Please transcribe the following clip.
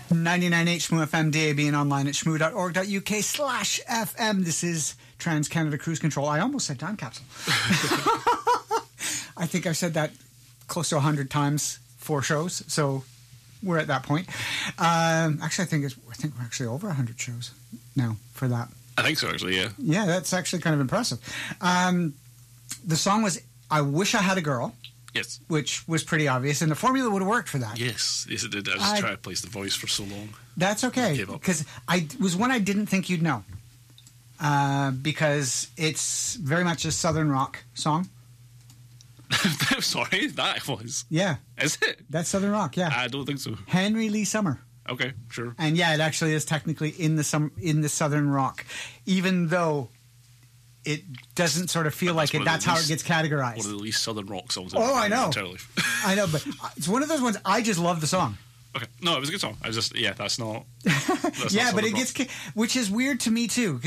99.8 Shmoo FM, DAB, and online at shmoo.org.uk/FM. This is Trans-Canada Cruise Control. I almost said Time Capsule. I think I've said that close to 100 times, 4 shows, so we're at that point. Actually, I think we're actually over 100 shows now for that. I think so, actually, yeah. Yeah, that's actually kind of impressive. The song was I Wish I Had a Girl. Yes. Which was pretty obvious, and the formula would have worked for that. Yes, it did. I was trying to place the voice for so long. That's okay, because it was one I didn't think you'd know. Because it's very much a Southern rock song. I'm sorry, that was. Yeah. Is it? That's Southern rock, yeah. I don't think so. Henry Lee Summer. Okay, sure. And yeah, it actually is technically in the Southern rock, even though it doesn't sort of feel like it. That's how it gets categorized. One of the least Southern rock songs. I know. Entirely. I know, but it's one of those ones. I just love the song. Okay, no, it was a good song. That's not. Yeah, but it gets, which is weird to me too.